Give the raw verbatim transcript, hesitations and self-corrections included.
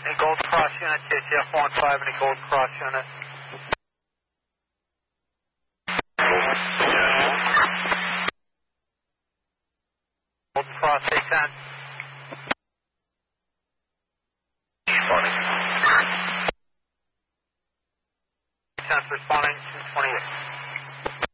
Any Gold Cross unit, K C F one five, any Gold Cross unit? Gold Cross A ten. Responding. A ten responding, two twenty-eight.